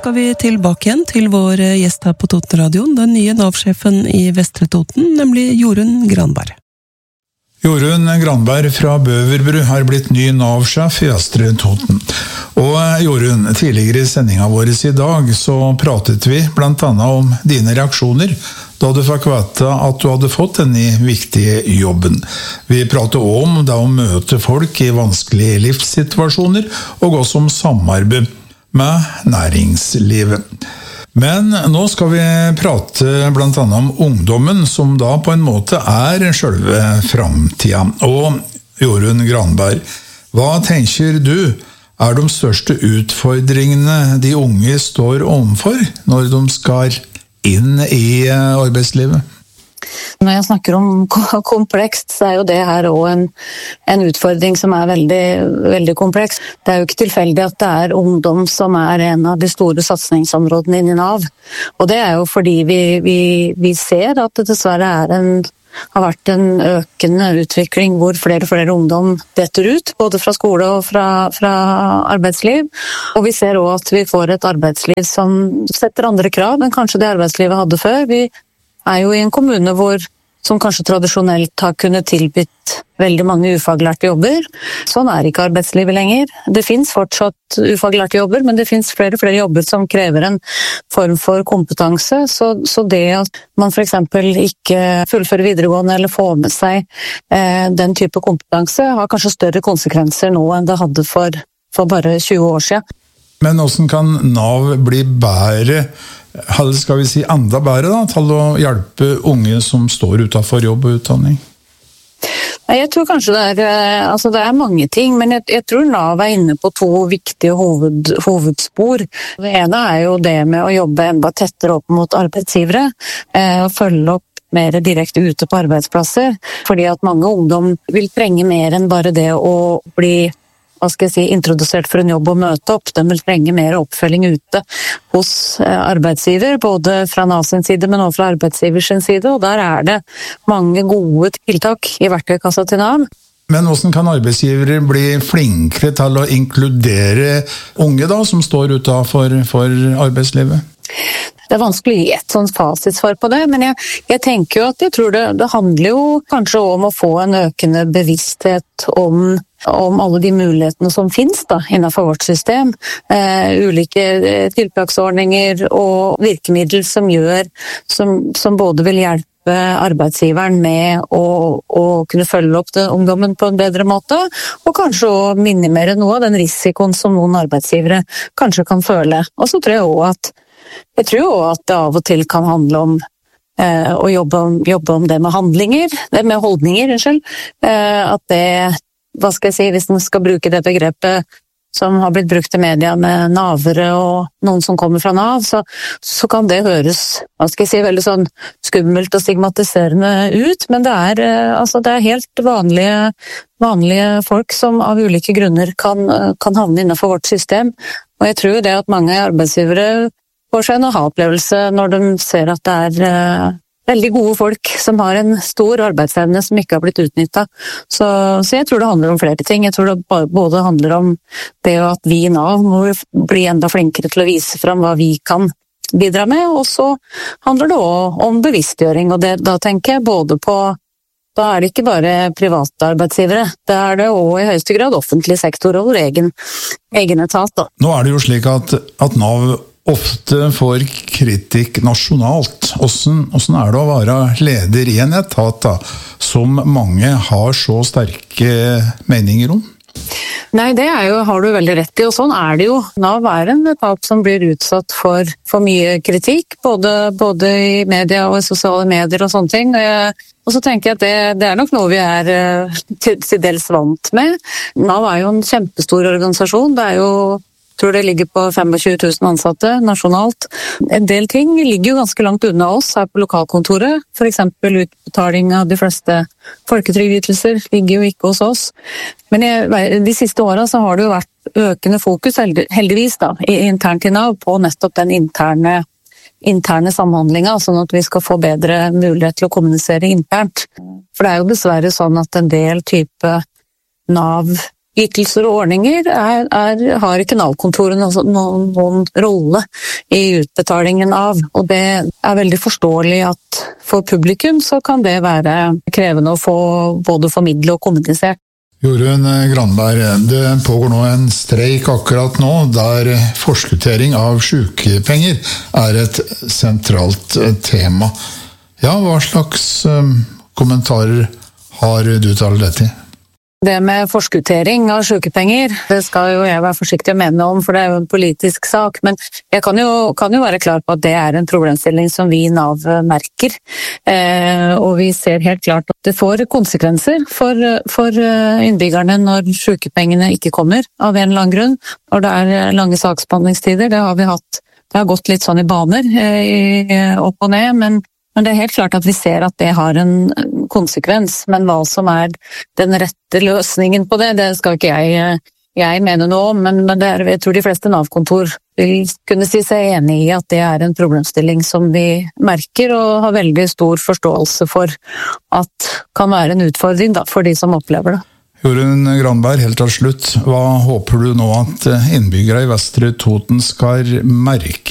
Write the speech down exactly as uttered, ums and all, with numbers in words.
skal vi tilbake igjen til vår gjest her på Totenradioen, den nye Nav-sjefen i Vestre Toten, nemlig Jorunn Granberg. Jorunn Granberg fra Bøverbru har blitt ny Nav-sjef i Vestre Toten. Og Jorunn, tidligere i sendingen vår i dag så pratet vi blant annet om dine reaksjoner da du fikk vite at du hadde fått denne viktige jobben. Vi pratet også om det å møte folk i vanskelige livssituasjoner og også om samarbeid med næringslivet. Men nå skal vi prate blant annet om ungdommen, som da på en måte er selve framtiden. Og Jorunn Granberg, hva tenker du er de største utfordringene de unge står overfor når de skal inn i arbeidslivet? Når jeg snakker om komplekst, så er jo det her også en, en utfordring som er veldig, veldig kompleks. Det er jo ikke tilfeldig at det er ungdom som er en av de store satsingsområdene innen Nav. Og det er jo fordi vi, vi, vi ser at det dessverre er en, har vært en økende utvikling hvor flere og flere ungdom detter ut, både fra skole og fra, fra arbeidsliv. Og vi ser også at vi får et arbeidsliv som setter andre krav enn kanskje det arbeidslivet hadde før. Vi er jo i en kommune hvor, som kanskje tradisjonelt har kunnet tilbytt veldig mange ufaglærte jobber. Sånn er ikke arbeidslivet lenger. Det finnes fortsatt ufaglærte jobber, men det finnes flere og flere jobber som krever en form for kompetanse. Så, så det at man for eksempel ikke fullfører videregående eller får med seg eh, den type kompetanse, har kanskje større konsekvenser nå enn det hadde for, for bare tjue år siden. Men hvordan kan Nav bli bedre, eller skal vi si enda bedre da, til å hjelpe unge som står utenfor jobb og utdanning? Jeg tror kanskje det er, altså det er mange ting, men jeg, jeg tror Nav er inne på to viktige hoved, hovedspor. Det ene er jo det med å jobbe enda tettere opp mot arbeidsgivere, eh, og følge opp mer direkte ute på arbeidsplasser, fordi at mange ungdom vil trenge mer enn bare det å bli hva skal jeg si, introdusert for en jobb og møte opp. De vil trenge mer oppfølging ute hos arbeidsgiver, både fra Nav sin side, men også fra arbeidsgivers sin side, og der er det mange gode tiltak i verktøykassa til Nav. Men hvordan kan arbeidsgivere bli flinkere til å inkludere unge da, som står utenfor for arbeidslivet? Det er vanskelig å gi et sånt fasitsvar på det, men jeg, jeg tenker jo at jeg tror det, det handler jo kanskje om å få en økende bevissthet om, om alle de mulighetene som finnes da, innenfor vårt system. Eh, ulike tiltaksordninger og virkemidler som gjør, som, som både vil hjelpe arbeidsgiveren med å, å kunne følge opp det, ungdommen på en bedre måte, og kanskje å minimere noe av den risikoen som noen arbeidsgivere kanskje kan føle. Og så tror jeg også at Jeg tror jo at det av og til kan handle om eh, å jobbe om, jobbe om det med handlinger, det med holdninger, unnskyld. Eh, at det, hva skal jeg si, hvis man skal bruke det begrepet som har blitt brukt i media med navere og noen som kommer fra Nav, så, så kan det høres, hva skal jeg si, veldig sånn skummelt og stigmatiserende ut, men det er, eh, altså det er helt vanlige, vanlige folk som av ulike grunner kan, kan havne innenfor vårt system. Og jeg tror det at mange arbeidsgivere får seg en aha-opplevelse når de ser at det er uh, veldig gode folk som har en stor arbeidsevne som ikke har blitt utnyttet. Så, så jeg tror det handler om flere ting. Jeg tror det både handler om det at vi i Nav må bli enda flinkere til å vise fram hva vi kan bidra med, og så handler det også om bevisstgjøring, og det, da tenker jeg både på da er det ikke bare private arbeidsgivere, det er det også i høyeste grad offentlig sektor og vår egen, egen etat. Da. Nå er det jo slik at, at Nav ofte får kritikk nasjonalt. Hvordan, hvordan er det å være leder i en etat da, som mange har så sterke meninger om? Nei, det er jo, har du veldig rett i, og sånn er det jo. Nav er en etat som blir utsatt for, for mye kritikk, både, både i media og i sosiale medier og sånne ting. Og så tenker jeg at det, det er nok noe vi er til, til dels vant med. Nav er jo en kjempestor organisasjon, det er jo Jeg tror det ligger på tjuefem tusen ansatte nasjonalt. En del ting ligger jo ganske langt unna oss her på lokalkontoret. For eksempel utbetaling av de fleste folketrygdytelser ligger jo ikke hos oss. Men jeg, de siste årene så har det jo vært økende fokus, heldigvis da, internt i Nav, på nettopp den interne, interne samhandlinga, sånn at vi skal få bedre mulighet til å kommunisere internt. For det er jo dessverre sånn at en del type Nav ytelser og ordninger er, er, har ikke Nav-kontorene noen, noen rolle i utbetalingen av. Og det er veldig forståelig at for publikum så kan det være krevende å få både formidle og kommunisere. Jorunn Granberg, det pågår nå en streik akkurat nå, der forskuttering av sykepenger er et sentralt tema. Ja, hva slags kommentarer har du til dette? Det med forskuttering av sykepenger, det skal jo jeg være forsiktig å mene om, for det er jo en politisk sak, men jeg kan jo, kan jo være klar på at det er en problemstilling som vi i Nav merker, eh, og vi ser helt klart at det får konsekvenser for, for innbyggerne når sykepengene ikke kommer av en eller annen grunn, og det er lange saksbehandlingstider. Det har vi hatt, det har gått litt sånn i baner, eh, opp og ned, men Men det er helt klart at vi ser at det har en konsekvens, men hva som er den rette løsningen på det, det skal ikke jeg, jeg mene noe om, men det er, jeg tror de fleste Nav-kontor vil kunne si seg enig i at det er en problemstilling som vi merker og har veldig stor forståelse for at kan være en utfordring da, for de som opplever det. Jorunn Granberg, helt til slutt, hva håper du nå at innbyggere i Vestre Toten skal merke